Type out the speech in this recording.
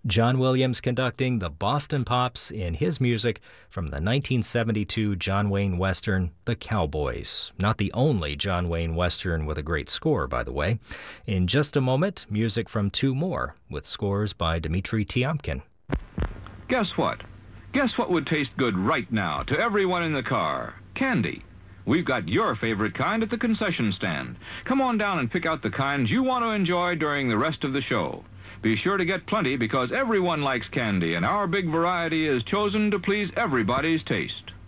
John Williams conducting the Boston Pops in his music from the 1972 John Wayne Western, The Cowboys. Not the only John Wayne Western with a great score, by the way. In just a moment, music from two more, with scores by Dmitri Tiomkin. Guess what? Guess what would taste good right now to everyone in the car? Candy. We've got your favorite kind at the concession stand. Come on down and pick out the kinds you want to enjoy during the rest of the show. Be sure to get plenty because everyone likes candy, and our big variety is chosen to please everybody's taste.